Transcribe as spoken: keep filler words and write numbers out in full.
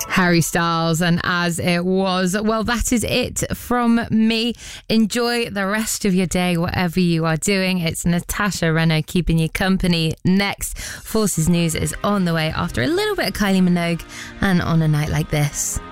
Harry Styles, and As It Was. Well, that is it from me. Enjoy the rest of your day, whatever you are doing. It's Natasha Renaud keeping you company next. Forces News is on the way after a little bit of Kylie Minogue and On a Night Like This.